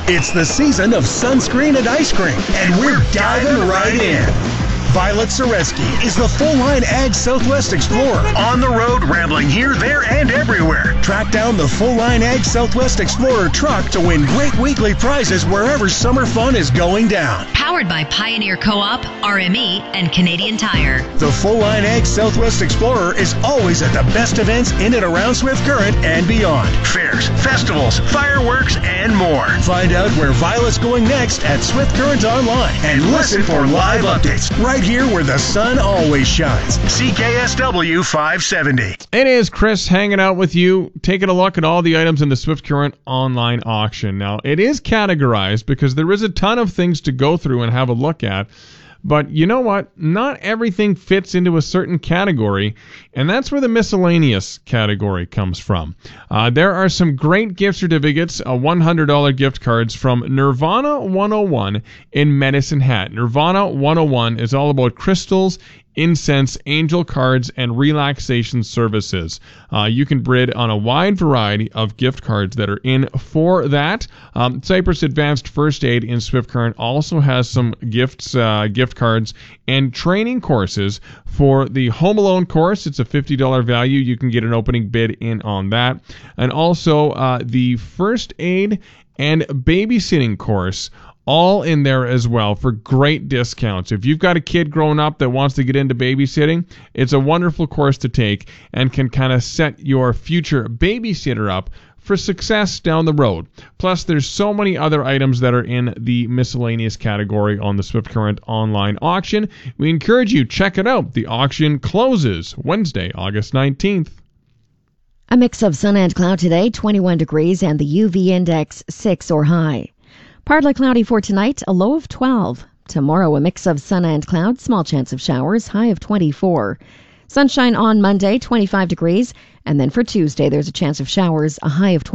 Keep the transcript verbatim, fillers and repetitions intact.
It's the season of sunscreen and ice cream, and we're diving right in. Violet Zareski is the full-line Ag Southwest Explorer. On the road, rambling here, there, and everywhere. Track down the full-line Ag Southwest Explorer truck to win great weekly prizes wherever summer fun is going down. Powered by Pioneer Co-op, R M E, and Canadian Tire. The full-line Ag Southwest Explorer is always at the best events in and around Swift Current and beyond. Fairs, festivals, fireworks, and more. Find out where Violet's going next at Swift Current Online and listen for live updates right here where the sun always shines. C K S W five seventy. It is Chris hanging out with you, taking a look at all the items in the Swift Current online auction. Now, it is categorized because there is a ton of things to go through and have a look at. But you know what? Not everything fits into a certain category, and that's where the miscellaneous category comes from. Uh, there are some great gift certificates, uh, one hundred dollars gift cards from Nirvana one oh one in Medicine Hat. Nirvana one oh one is all about crystals, incense, angel cards, and relaxation services. Uh, you can bid on a wide variety of gift cards that are in for that. Um, Cypress Advanced First Aid in Swift Current also has some gifts, uh, gift cards and training courses for the Home Alone course. It's a fifty dollars value. You can get an opening bid in on that. And also uh, the First Aid and Babysitting course, all in there as well for great discounts. If you've got a kid growing up that wants to get into babysitting, it's a wonderful course to take and can kind of set your future babysitter up for success down the road. Plus, there's so many other items that are in the miscellaneous category on the Swift Current online auction. We encourage you, check it out. The auction closes Wednesday, August nineteenth. A mix of sun and cloud today, twenty-one degrees, and the U V index six or high. Partly cloudy for tonight, a low of twelve. Tomorrow, a mix of sun and cloud, small chance of showers, high of twenty-four. Sunshine on Monday, twenty-five degrees. And then for Tuesday, there's a chance of showers, a high of twenty.